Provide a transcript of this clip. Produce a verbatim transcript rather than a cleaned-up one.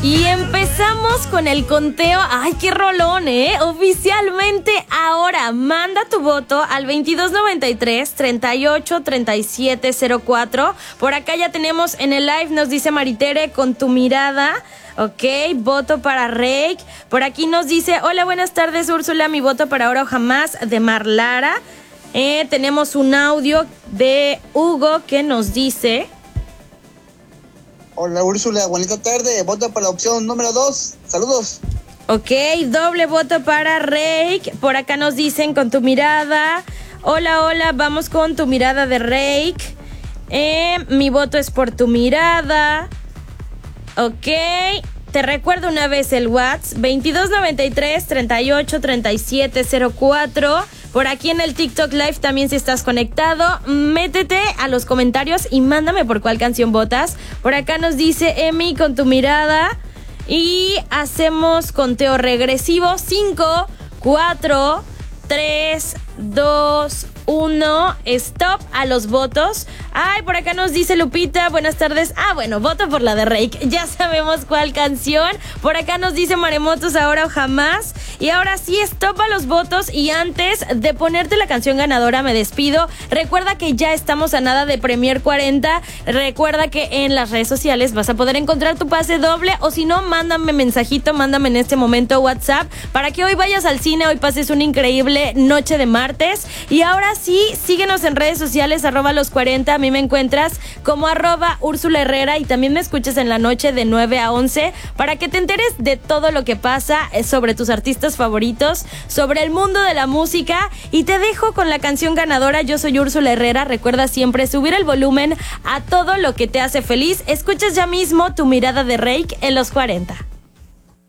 Y empezamos con el conteo. ¡Ay, qué rolón, eh! Oficialmente ahora, manda tu voto al veintidós noventa y tres, treinta y ocho, treinta y siete cero cuatro. Por acá ya tenemos en el live, nos dice Maritere, con tu mirada. Ok, voto para Reik. Por aquí nos dice, hola, buenas tardes, Úrsula, mi voto para ahora o jamás, de Marlara. Eh, tenemos un audio de Hugo que nos dice... Hola Úrsula, bonita tarde, voto para la opción número dos, saludos. Ok, doble voto para Reik. Por acá nos dicen con tu mirada. Hola, hola, vamos con tu mirada de Reik. Eh, mi voto es por tu mirada. Ok, te recuerdo una vez el WhatsApp, veintidós noventa y tres, treinta y ocho, treinta y siete cero cuatro. Por aquí en el TikTok Live también, si estás conectado, métete a los comentarios y mándame por cuál canción votas. Por acá nos dice Emi, con tu mirada. Y hacemos conteo regresivo. cinco, cuatro, tres, dos, uno. Stop a los votos. Ay, por acá nos dice Lupita, buenas tardes. Ah, bueno, voto por la de Reik. Ya sabemos cuál canción. Por acá nos dice Maremotos, ahora o jamás. Y ahora sí, stop a los votos. Y antes de ponerte la canción ganadora, me despido. Recuerda que ya estamos a nada de Premier cuarenta. Recuerda que en las redes sociales vas a poder encontrar tu pase doble. O si no, mándame mensajito, mándame en este momento WhatsApp para que hoy vayas al cine, hoy pases una increíble noche de martes. Y ahora sí, síguenos en redes sociales, arroba los cuarenta. A mí me encuentras como arroba Úrsula Herrera y también me escuches en la noche de nueve a once para que te enteres de todo lo que pasa sobre tus artistas favoritos, sobre el mundo de la música. Y te dejo con la canción ganadora. Yo soy Úrsula Herrera. Recuerda siempre subir el volumen a todo lo que te hace feliz. Escuchas ya mismo Tu mirada de Reik en los cuarenta.